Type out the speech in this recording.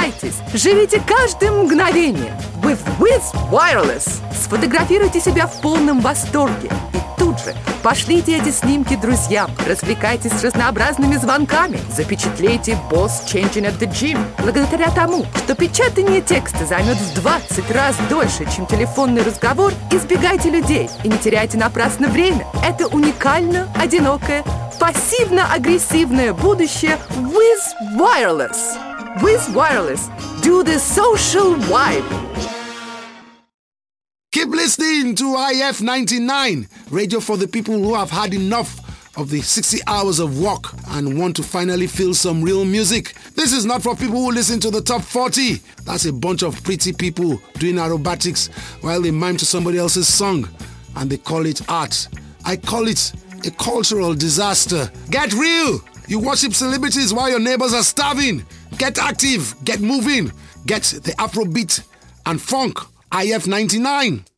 Наслаждайтесь, живите каждым мгновением. With Wireless. Сфотографируйте себя в полном восторге и тут же пошлите эти снимки друзьям. Развлекайтесь с разнообразными звонками. Запечатлейте «Boss changing at the gym». Благодаря тому, что печатание текста займет в 20 раз дольше, чем телефонный разговор, избегайте людей и не теряйте напрасно время. Это уникально, одинокое, пассивно-агрессивное будущее with Wireless. With Wireless. Do the social wipe. Keep listening to IF 99, radio for the people who have had enough of the 60 hours of work and want to finally feel some real music. This is not for people who listen to the top 40. That's a bunch of pretty people doing aerobatics while they mime to somebody else's song, and they call it art. I call it a cultural disaster. Get real! You worship celebrities while your neighbors are starving. Get active, get moving, get the Afrobeat and funk. IF 99.